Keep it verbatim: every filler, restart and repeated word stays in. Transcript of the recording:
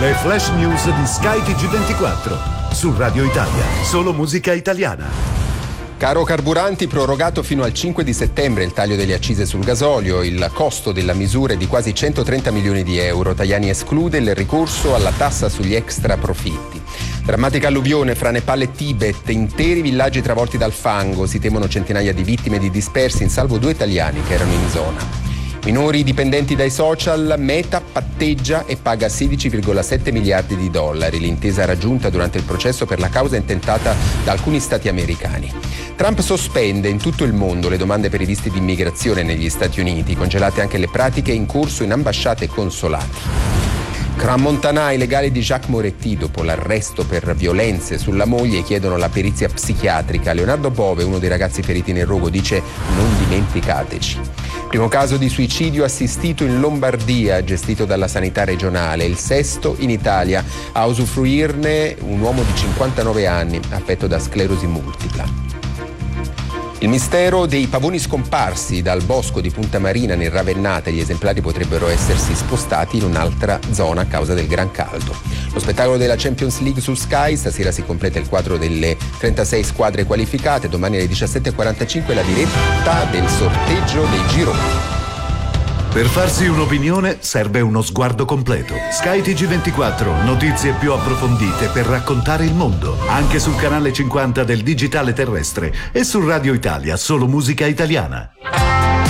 Le flash news di Sky T G ventiquattro. Su Radio Italia, solo musica italiana. Caro carburanti, prorogato fino al cinque di settembre il taglio delle accise sul gasolio. Il costo della misura è di quasi centotrenta milioni di euro. Tajani esclude il ricorso alla tassa sugli extra profitti. Drammatica alluvione fra Nepal e Tibet, interi villaggi travolti dal fango. Si temono centinaia di vittime e di dispersi, in salvo due italiani che erano in zona. Minori dipendenti dai social, Meta patteggia e paga sedici virgola sette miliardi di dollari, l'intesa raggiunta durante il processo per la causa intentata da alcuni stati americani. Trump sospende in tutto il mondo le domande per i visti di immigrazione negli Stati Uniti, congelate anche le pratiche in corso in ambasciate e consolati. Crans-Montana, i legali di Jacques Moretti, dopo l'arresto per violenze sulla moglie, chiedono la perizia psichiatrica. Leonardo Bove, uno dei ragazzi feriti nel rogo, dice: non dimenticateci. Primo caso di suicidio assistito in Lombardia, gestito dalla sanità regionale, il sesto in Italia. A usufruirne un uomo di cinquantanove anni, affetto da sclerosi multipla. Il mistero dei pavoni scomparsi dal bosco di Punta Marina nel Ravennate. Gli esemplari potrebbero essersi spostati in un'altra zona a causa del gran caldo. Lo spettacolo della Champions League su Sky, stasera si completa il quadro delle trentasei squadre qualificate, domani alle diciassette e quarantacinque la diretta del sorteggio dei gironi. Per farsi un'opinione serve uno sguardo completo. Sky T G ventiquattro, notizie più approfondite per raccontare il mondo. Anche sul canale cinquanta del digitale terrestre e su Radio Italia, solo musica italiana.